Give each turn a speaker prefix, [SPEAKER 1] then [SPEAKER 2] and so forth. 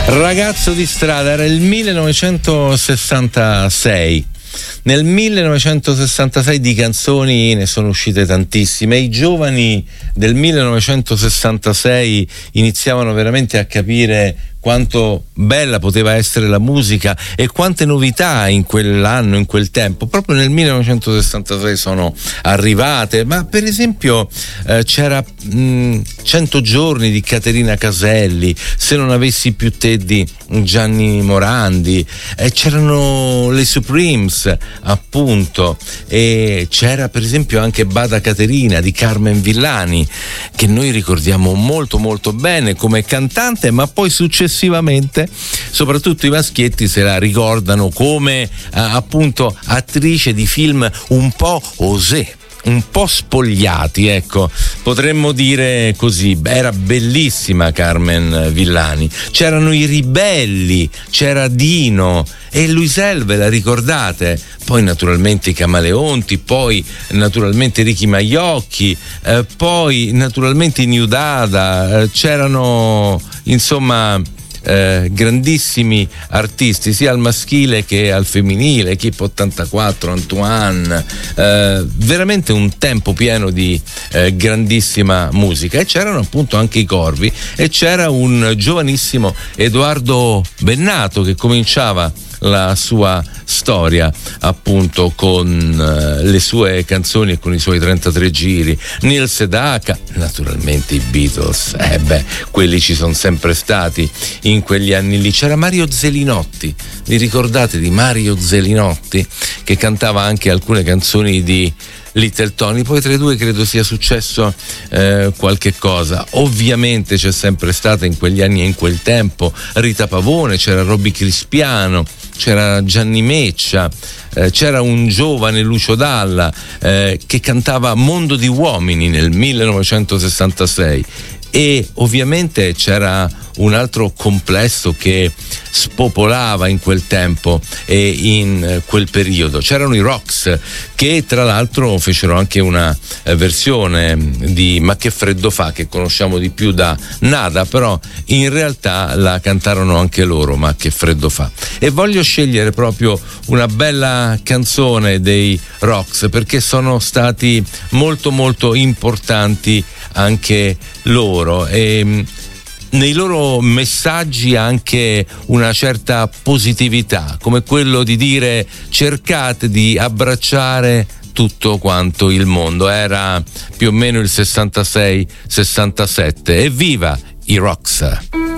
[SPEAKER 1] Ragazzo di strada, era il 1966. Nel 1966 di canzoni ne sono uscite tantissime. I giovani del 1966 iniziavano veramente a capire quanto bella poteva essere la musica e quante novità in quell'anno, in quel tempo, proprio nel 1966 sono arrivate. Ma per esempio c'era 100 giorni di Caterina Caselli, Se non avessi più te di Gianni Morandi, c'erano le Supremes appunto, e c'era per esempio anche Bada Caterina di Carmen Villani, che noi ricordiamo molto molto bene come cantante, ma poi successivamente soprattutto i maschietti se la ricordano come appunto attrice di film un po' osé, un po' spogliati, ecco, potremmo dire così. Era bellissima Carmen Villani. C'erano i Ribelli, c'era Dino e Luisel, ve la ricordate? Poi naturalmente i Camaleonti, poi naturalmente Ricky Maiocchi, poi naturalmente i New Dada, c'erano insomma grandissimi artisti sia al maschile che al femminile, Equipe 84, Antoine, veramente un tempo pieno di grandissima musica. E c'erano appunto anche i Corvi, e c'era un giovanissimo Edoardo Bennato che cominciava la sua storia appunto con le sue canzoni e con i suoi 33 giri. Neil Sedaka, naturalmente i Beatles, quelli ci sono sempre stati in quegli anni lì. C'era Mario Zelinotti, vi ricordate di Mario Zelinotti, che cantava anche alcune canzoni di Little Tony? Poi tra i due credo sia successo qualche cosa. Ovviamente c'è sempre stata in quegli anni e in quel tempo Rita Pavone, c'era Robby Crispiano, c'era Gianni Meccia, c'era un giovane Lucio Dalla che cantava Mondo di uomini nel 1966. E ovviamente c'era un altro complesso che spopolava in quel tempo e in quel periodo. C'erano i Rocks, che tra l'altro fecero anche una versione di Ma che freddo fa, che conosciamo di più da Nada, però in realtà la cantarono anche loro, Ma che freddo fa. E voglio scegliere proprio una bella canzone dei Rocks perché sono stati molto molto importanti anche loro, e nei loro messaggi anche una certa positività, come quello di dire cercate di abbracciare tutto quanto il mondo. Era più o meno il 66-67. Evviva i Rocks!